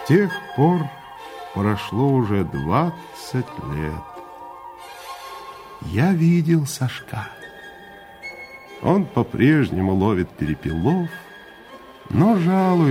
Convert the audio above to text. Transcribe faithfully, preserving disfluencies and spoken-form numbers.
С тех пор прошло уже двадцать лет. Я видел Сашка. Он по-прежнему ловит перепелов, но жалуется.